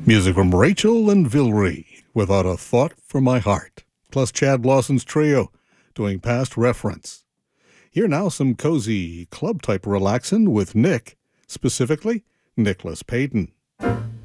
Music from Rachel and Vilry, Without a Thought for My Heart, plus Chad Lawson's trio, doing Past Reference. Here now some cozy club-type relaxin' with Nick, specifically Nicholas Payton.